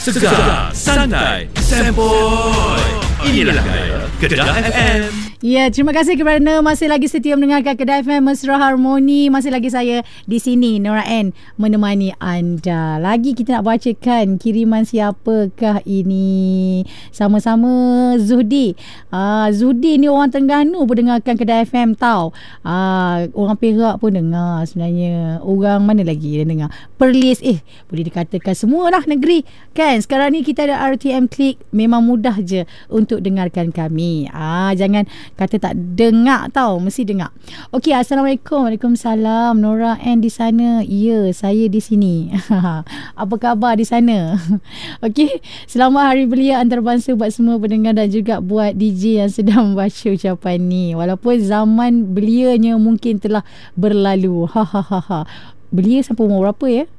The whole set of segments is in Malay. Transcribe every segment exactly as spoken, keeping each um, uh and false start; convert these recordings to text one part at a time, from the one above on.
Segar, santai, sempoi. Inilah gaya Kedah F M. Ya, terima kasih kerana masih lagi setia mendengarkan Kedah F M Mesra Harmoni. Masih lagi saya di sini, Nora N, menemani anda. Lagi kita nak bacakan kiriman siapakah ini. Sama-sama Zuhdi. Ah, Zuhdi ni orang Terengganu pun dengarkan Kedah F M tau. Ah, orang Perak pun dengar sebenarnya. Orang mana lagi yang dengar? Perlis. Eh, boleh dikatakan semua lah negeri. Kan? Sekarang ni kita ada R T M Click. Memang mudah je untuk dengarkan kami. Ah, jangan kata tak dengar tau, mesti dengar. Okey, Assalamualaikum. Waalaikumsalam. Nora N di sana. Ya, saya di sini. Apa khabar di sana? Okey, selamat Hari Belia antarabangsa buat semua pendengar dan juga buat D J yang sedang membaca ucapan ni. Walaupun zaman belianya mungkin telah berlalu. Ha ha ha ha. Belia sampai umur berapa ya?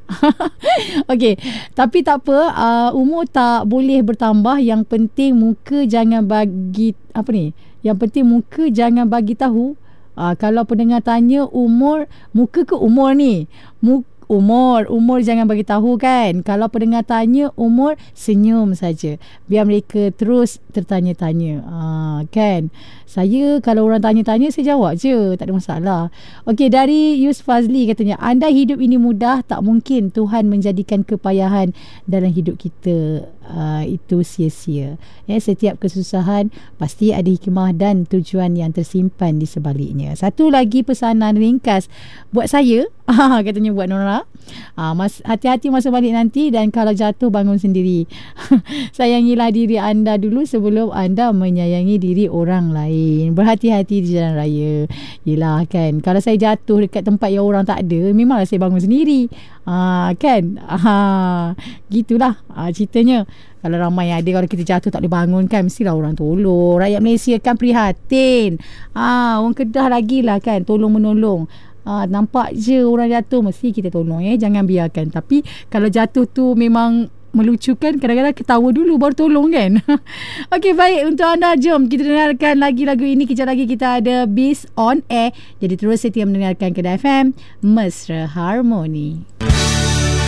Okey, tapi tak apa, uh, umur tak boleh bertambah. Yang penting muka jangan bagi apa ni? Yang penting muka jangan bagi tahu. Uh, kalau pendengar tanya umur, muka ke umur ni? Muka Umur, umur jangan bagi tahu kan. Kalau pendengar tanya umur, senyum saja. Biar mereka terus tertanya-tanya. Ah, kan? Saya kalau orang tanya-tanya, saya jawab je. Tak ada masalah. Okey, dari Yus Fazli katanya, andai hidup ini mudah, tak mungkin Tuhan menjadikan kepayahan dalam hidup kita. Uh, itu sia-sia. Ya, setiap kesusahan pasti ada hikmah dan tujuan yang tersimpan di sebaliknya. Satu lagi pesanan ringkas buat saya, katanya buat Nora. Uh, mas, hati-hati masa balik nanti dan kalau jatuh bangun sendiri. Sayangilah diri anda dulu sebelum anda menyayangi diri orang lain. Berhati-hati di jalan raya. Yelah kan, kalau saya jatuh dekat tempat yang orang tak ada, memanglah saya bangun sendiri. Uh, kan? Uh, gitulah uh, ceritanya. Kalau ramai ada, kalau kita jatuh tak boleh bangun kan, mestilah orang tolong. Rakyat Malaysia kan prihatin. Ah, orang Kedah lagi lah kan, tolong menolong. Ah, nampak je orang jatuh, mesti kita tolong ya. Jangan biarkan. Tapi kalau jatuh tu memang melucukan, kadang-kadang ketawa dulu baru tolong kan. Okey, baik, untuk anda jom kita dengarkan lagi lagu ini. Kejap lagi kita ada Beast on Air. Jadi terus setia mendengarkan Kedah F M Mesra Harmoni.